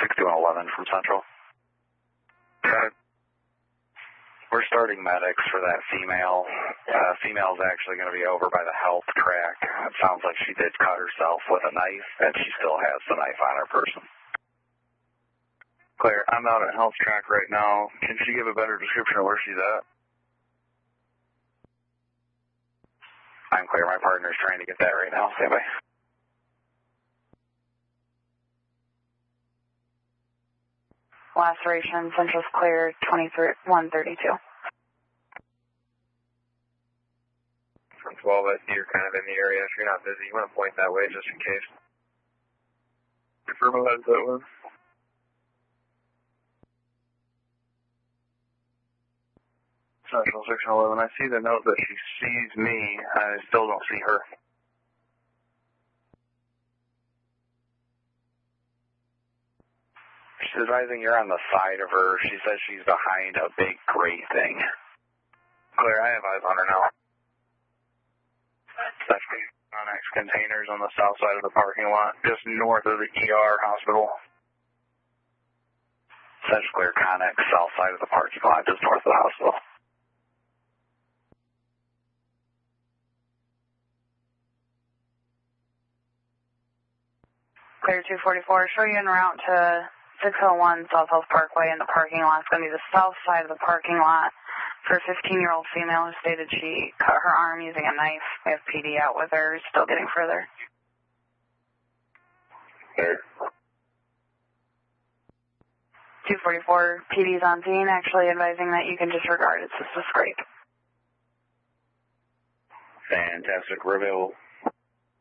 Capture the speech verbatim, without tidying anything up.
sixty-one eleven from Central. Okay. We're starting medics for that female. Uh, female's actually going to be over by the health track. It sounds like she did cut herself with a knife, and she still has the knife on her person. Clear. I'm out at health track right now. Can she give a better description of where she's at? I'm clear. My partner's trying to get that right now. Stand by. Laceration, Central's clear, twenty-three one thirty-two. From twelve, I see you're kind of in the area. If you're not busy, you want to point that way just in case. Confirm ahead that one. Central six eleven, I see the note that she sees me. I still don't see her. She's advising you're on the side of her. She says she's behind a big gray thing. Clear, I have eyes on her now. That's the Connex containers on the south side of the parking lot, just north of the E R hospital. Central clear, Connex, south side of the parking lot, just north of the hospital. Clear two forty-four, show you en route to six oh one South Health Parkway, and the parking lot is going to be the south side of the parking lot for a fifteen-year-old female who stated she cut her arm using a knife. We have P D out with her, still getting further. Clear. two forty-four, P D's on scene, actually advising that you can disregard. It's just a scrape. Fantastic. Reveal